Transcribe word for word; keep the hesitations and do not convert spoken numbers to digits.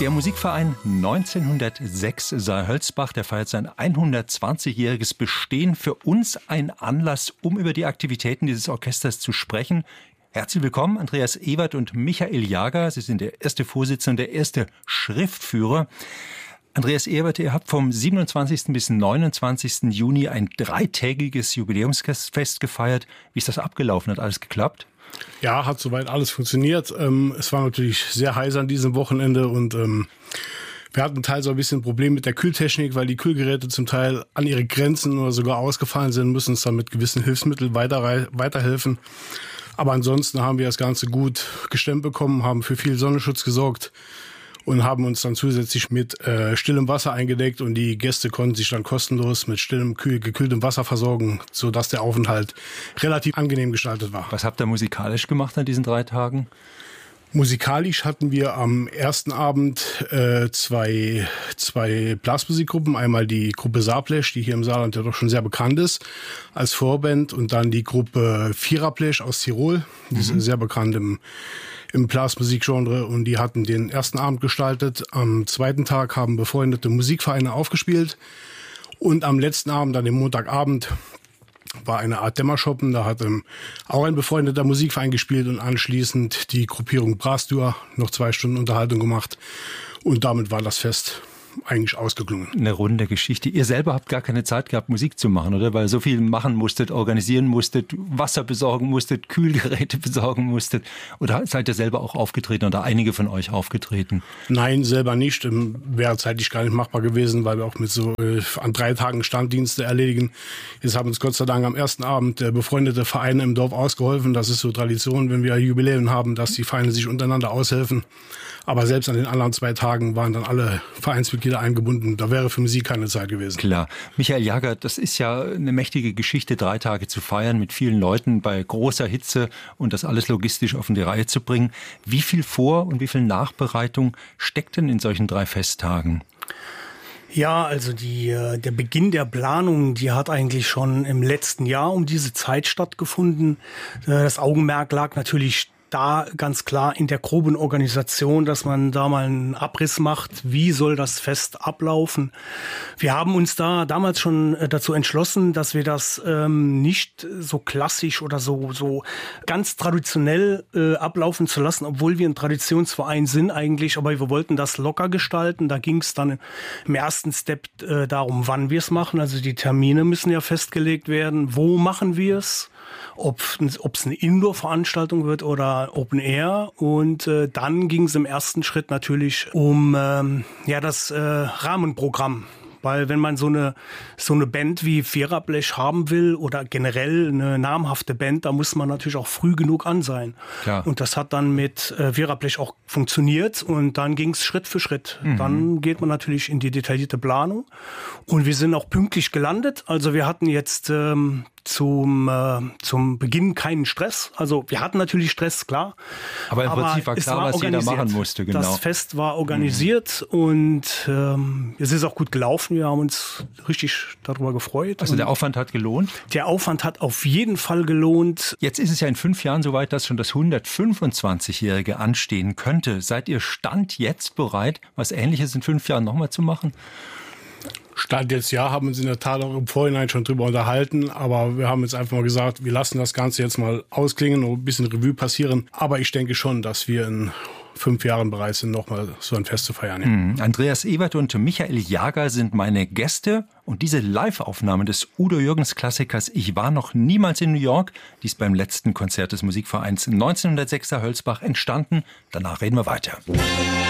Der Musikverein neunzehnhundertsechs Saar-Hölzbach, der feiert sein hundertzwanzigjähriges Bestehen. Für uns ein Anlass, um über die Aktivitäten dieses Orchesters zu sprechen. Herzlich willkommen, Andreas Ewert und Michael Jager. Sie sind der erste Vorsitzende, der erste Schriftführer. Andreas Ewert, ihr habt vom siebenundzwanzigsten bis neunundzwanzigsten Juni ein dreitägiges Jubiläumsfest gefeiert. Wie ist das abgelaufen? Hat alles geklappt? Ja, hat soweit alles funktioniert. Ähm, es war natürlich sehr heiß an diesem Wochenende und ähm, wir hatten teils auch ein bisschen ein Problem mit der Kühltechnik, weil die Kühlgeräte zum Teil an ihre Grenzen oder sogar ausgefallen sind, müssen uns dann mit gewissen Hilfsmitteln weiter, weiterhelfen. Aber ansonsten haben wir das Ganze gut gestemmt bekommen, haben für viel Sonnenschutz gesorgt und haben uns dann zusätzlich mit äh, stillem Wasser eingedeckt und die Gäste konnten sich dann kostenlos mit stillem, kühl, gekühltem Wasser versorgen, sodass der Aufenthalt relativ angenehm gestaltet war. Was habt ihr musikalisch gemacht an diesen drei Tagen? Musikalisch hatten wir am ersten Abend äh, zwei, zwei Blasmusikgruppen. Einmal die Gruppe Saarblech, die hier im Saarland ja doch schon sehr bekannt ist, als Vorband. Und dann die Gruppe Viererblech aus Tirol, die mhm. ist sehr bekannt im, im Blasmusikgenre. Und die hatten den ersten Abend gestaltet. Am zweiten Tag haben befreundete Musikvereine aufgespielt. Und am letzten Abend, an dem Montagabend, war eine Art Dämmerschoppen. Da hat ähm, auch ein befreundeter Musikverein gespielt und anschließend die Gruppierung Brastur noch zwei Stunden Unterhaltung gemacht. Und damit war das Fest eigentlich ausgeklungen. Eine runde Geschichte. Ihr selber habt gar keine Zeit gehabt, Musik zu machen, oder? Weil so viel machen musstet, organisieren musstet, Wasser besorgen musstet, Kühlgeräte besorgen musstet. Oder seid ihr selber auch aufgetreten oder einige von euch aufgetreten? Nein, selber nicht. Wäre zeitlich gar nicht machbar gewesen, weil wir auch mit so äh, an drei Tagen Standdienste erledigen. Jetzt haben uns Gott sei Dank am ersten Abend äh, befreundete Vereine im Dorf ausgeholfen. Das ist so Tradition, wenn wir Jubiläen haben, dass die Vereine sich untereinander aushelfen. Aber selbst an den anderen zwei Tagen waren dann alle Vereinsmitglieder eingebunden. Da wäre für Musik keine Zeit gewesen. Klar. Michael Jager, das ist ja eine mächtige Geschichte, drei Tage zu feiern mit vielen Leuten bei großer Hitze und das alles logistisch auf die Reihe zu bringen. Wie viel Vor- und wie viel Nachbereitung steckt denn in solchen drei Festtagen? Ja, also die, der Beginn der Planung, die hat eigentlich schon im letzten Jahr um diese Zeit stattgefunden. Das Augenmerk lag natürlich da ganz klar in der groben Organisation, dass man da mal einen Abriss macht, wie soll das Fest ablaufen. Wir haben uns da damals schon dazu entschlossen, dass wir das ähm, nicht so klassisch oder so so ganz traditionell äh, ablaufen zu lassen, obwohl wir ein Traditionsverein sind eigentlich, aber wir wollten das locker gestalten. Da ging es dann im ersten Step äh, darum, wann wir es machen. Also die Termine müssen ja festgelegt werden. Wo machen wir es? Ob es eine Indoor-Veranstaltung wird oder Open Air. Und äh, dann ging es im ersten Schritt natürlich um ähm, ja das äh, Rahmenprogramm. Weil wenn man so eine so eine Band wie Viererblech haben will oder generell eine namhafte Band, da muss man natürlich auch früh genug an sein. Klar. Und das hat dann mit äh, Viererblech auch funktioniert und dann ging es Schritt für Schritt. Mhm. Dann geht man natürlich in die detaillierte Planung und wir sind auch pünktlich gelandet. Also wir hatten jetzt ähm, zum äh, zum Beginn keinen Stress. Also wir hatten natürlich Stress, klar. Aber im Prinzip war klar, was jeder machen musste. Genau. Das Fest war organisiert mhm. und ähm, es ist auch gut gelaufen. Wir haben uns richtig darüber gefreut. Also der Aufwand hat gelohnt? Der Aufwand hat auf jeden Fall gelohnt. Jetzt ist es ja in fünf Jahren soweit, dass schon das hundertfünfundzwanzigjährige anstehen könnte. Seid ihr Stand jetzt bereit, was Ähnliches in fünf Jahren nochmal zu machen? Stand jetzt ja, haben uns in der Tat auch im Vorhinein schon drüber unterhalten, aber wir haben jetzt einfach mal gesagt, wir lassen das Ganze jetzt mal ausklingen und ein bisschen Revue passieren. Aber ich denke schon, dass wir in fünf Jahren bereit sind, nochmal so ein Fest zu feiern. Ja. Mhm. Andreas Ewert und Michael Jager sind meine Gäste und diese Live-Aufnahme des Udo Jürgens Klassikers Ich war noch niemals in New York, die ist beim letzten Konzert des Musikvereins neunzehnhundertsechs Saar-Hölzbach entstanden. Danach reden wir weiter.